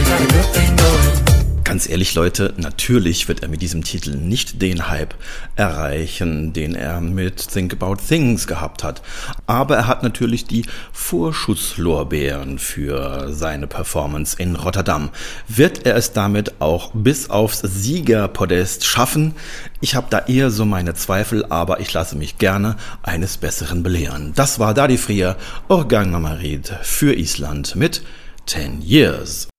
got a good thing going. Ganz ehrlich, Leute, natürlich wird er mit diesem Titel nicht den Hype erreichen, den er mit Think About Things gehabt hat. Aber er hat natürlich die Vorschusslorbeeren für seine Performance in Rotterdam. Wird er es damit auch bis aufs Siegerpodest schaffen? Ich habe da eher so meine Zweifel, aber ich lasse mich gerne eines Besseren belehren. Das war Daði Freyr, Organ Mamarit für Island mit 10 Years.